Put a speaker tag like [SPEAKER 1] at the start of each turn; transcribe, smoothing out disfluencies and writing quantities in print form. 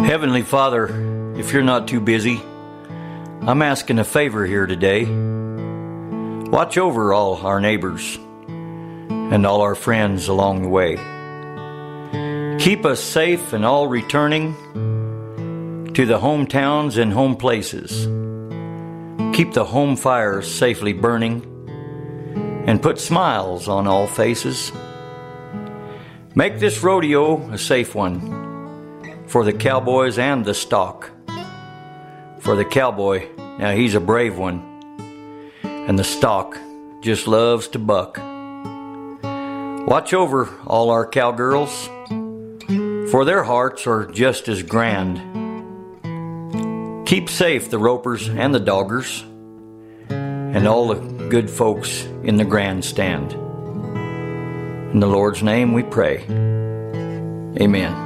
[SPEAKER 1] Heavenly Father, if you're not too busy, I'm asking a favor here today. Watch over all our neighbors and all our friends along the way. Keep us safe and all returning to the hometowns and home places. Keep the home fires safely burning and put smiles on all faces. Make this rodeo a safe one for the cowboys and the stock. For the cowboy, now he's a brave one, and the stock just loves to buck. Watch over all our cowgirls, for their hearts are just as grand. Keep safe the ropers and the doggers, and all the good folks in the grandstand. In the Lord's name we pray. Amen.